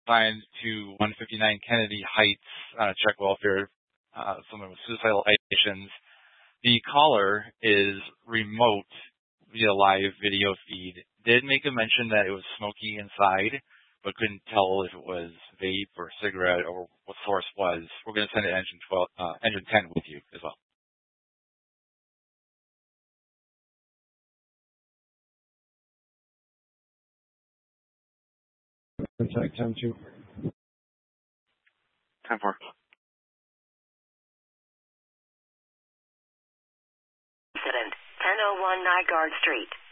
assigned to 159 Kennedy Heights on a check welfare, someone with suicidal ideations. The caller is remote via live video feed. Did make a mention that it was smoky inside, but couldn't tell if it was vape or cigarette or what source was. We're going to send an engine 10 with you as well. Contact 10-2. 10-4. Incident, 1001 Nygaard Street.